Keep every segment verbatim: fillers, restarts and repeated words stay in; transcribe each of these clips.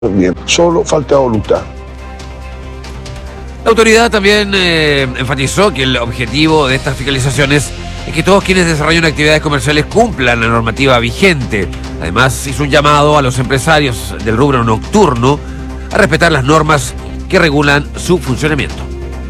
bien, solo falta voluntad. La autoridad también eh, enfatizó que el objetivo de estas fiscalizaciones es que todos quienes desarrollan actividades comerciales cumplan la normativa vigente. Además, hizo un llamado a los empresarios del rubro nocturno a respetar las normas que regulan su funcionamiento.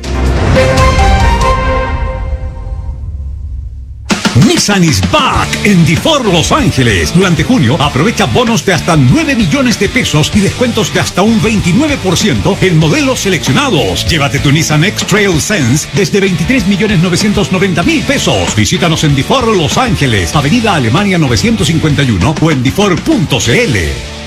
Nissan is back en DeFord Los Ángeles. Durante junio, aprovecha bonos de hasta nueve millones de pesos y descuentos de hasta un veintinueve por ciento en modelos seleccionados. Llévate tu Nissan X-Trail Sense desde veintitrés millones novecientos noventa mil pesos. Visítanos en DeFord Los Ángeles, Avenida Alemania novecientos cincuenta y uno o en DeFord punto c l.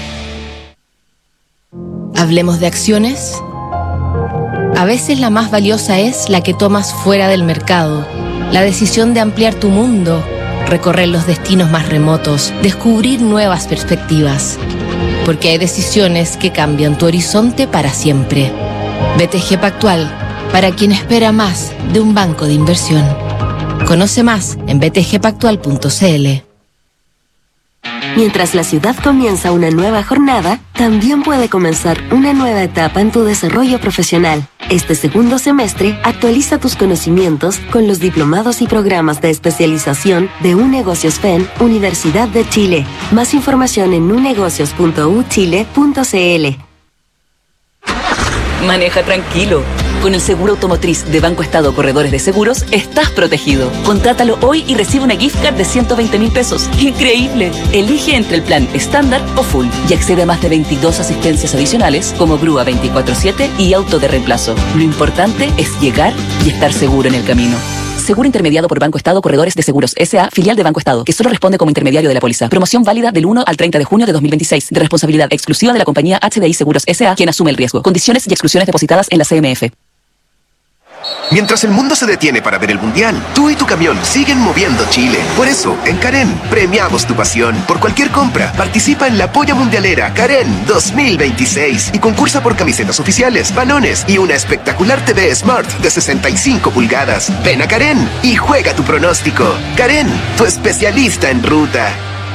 Hablemos de acciones. A veces la más valiosa es la que tomas fuera del mercado. La decisión de ampliar tu mundo, recorrer los destinos más remotos, descubrir nuevas perspectivas. Porque hay decisiones que cambian tu horizonte para siempre. B T G Pactual, para quien espera más de un banco de inversión. Conoce más en b t g pactual punto c l. Mientras la ciudad comienza una nueva jornada, también puede comenzar una nueva etapa en tu desarrollo profesional. Este segundo semestre, actualiza tus conocimientos con los diplomados y programas de especialización de UNegocios F E N, Universidad de Chile. Más información en unegocios punto u chile punto c l. Maneja tranquilo. Con el seguro automotriz de Banco Estado Corredores de Seguros, estás protegido. Contrátalo hoy y recibe una gift card de ciento veinte mil pesos. ¡Increíble! Elige entre el plan estándar o full y accede a más de veintidós asistencias adicionales como grúa veinticuatro siete y auto de reemplazo. Lo importante es llegar y estar seguro en el camino. Seguro intermediado por Banco Estado Corredores de Seguros S A, filial de Banco Estado, que solo responde como intermediario de la póliza. Promoción válida del uno al treinta de junio de dos mil veintiséis, de responsabilidad exclusiva de la compañía H D I Seguros S A, quien asume el riesgo. Condiciones y exclusiones depositadas en la C M F. Mientras el mundo se detiene para ver el Mundial, tú y tu camión siguen moviendo Chile. Por eso, en Karen, premiamos tu pasión. Por cualquier compra, participa en la Polla Mundialera Karen dos mil veintiséis y concursa por camisetas oficiales, balones y una espectacular T V Smart de sesenta y cinco pulgadas. Ven a Karen y juega tu pronóstico. Karen, tu especialista en ruta.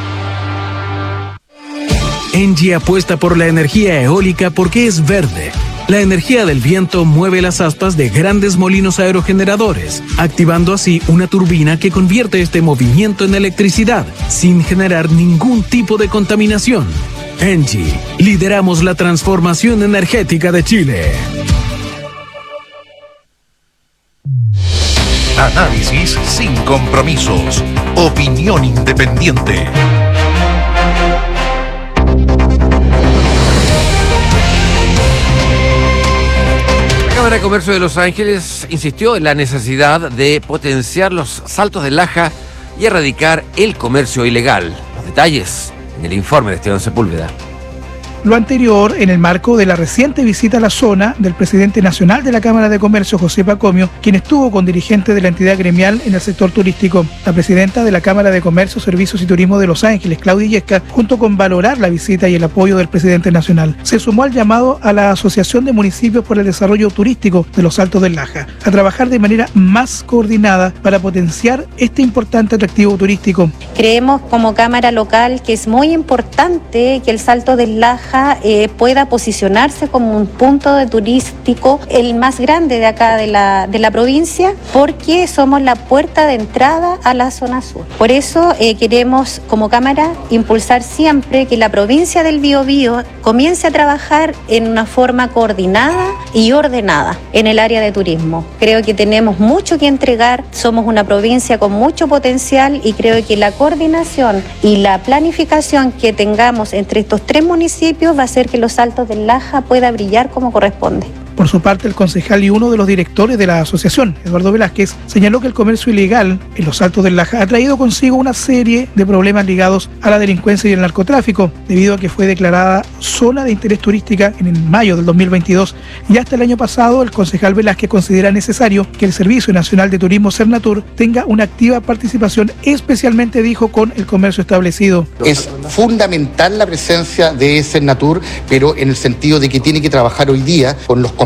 Engie apuesta por la energía eólica porque es verde. La energía del viento mueve las aspas de grandes molinos aerogeneradores, activando así una turbina que convierte este movimiento en electricidad, sin generar ningún tipo de contaminación. Engie, lideramos la transformación energética de Chile. Análisis sin compromisos. Opinión independiente. La Cámara de Comercio de Los Ángeles insistió en la necesidad de potenciar los saltos de Laja y erradicar el comercio ilegal. Los detalles en el informe de Esteban Sepúlveda. Lo anterior en el marco de la reciente visita a la zona del presidente nacional de la Cámara de Comercio, José Pacomio, quien estuvo con dirigentes de la entidad gremial en el sector turístico. La presidenta de la Cámara de Comercio, Servicios y Turismo de Los Ángeles, Claudia Illesca, junto con valorar la visita y el apoyo del presidente nacional, se sumó al llamado a la Asociación de Municipios por el Desarrollo Turístico de los Altos del Laja a trabajar de manera más coordinada para potenciar este importante atractivo turístico. Creemos como Cámara Local que es muy importante que el Salto del Laja Eh, pueda posicionarse como un punto de turístico el más grande de acá de la, de la provincia, porque somos la puerta de entrada a la zona sur. Por eso eh, queremos como Cámara impulsar siempre que la provincia del Biobío comience a trabajar en una forma coordinada y ordenada en el área de turismo. Creo que tenemos mucho que entregar, somos una provincia con mucho potencial y creo que la coordinación y la planificación que tengamos entre estos tres municipios va a hacer que los Altos del Laja pueda brillar como corresponde. Por su parte, el concejal y uno de los directores de la asociación, Eduardo Velázquez, señaló que el comercio ilegal en los Altos del Laja ha traído consigo una serie de problemas ligados a la delincuencia y el narcotráfico, debido a que fue declarada zona de interés turística en mayo del dos mil veintidós y hasta el año pasado el concejal Velázquez considera necesario que el Servicio Nacional de Turismo Cernatur tenga una activa participación, especialmente, dijo, con el comercio establecido. Es fundamental la presencia de Cernatur, pero en el sentido de que tiene que trabajar hoy día con los comercios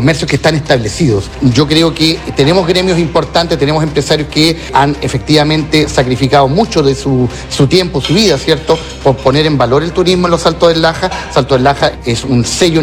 comercios que están establecidos. Yo creo que tenemos gremios importantes, tenemos empresarios que han efectivamente sacrificado mucho de su, su tiempo, su vida, ¿cierto?, por poner en valor el turismo en los Saltos del Laja. Saltos del Laja es un sello